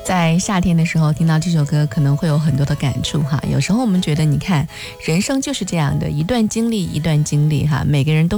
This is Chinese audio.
在夏天的时候听到这首歌可能会有很多的感触哈。有时候我们觉得你看人生就是这样的，一段经历一段经历哈，每个人都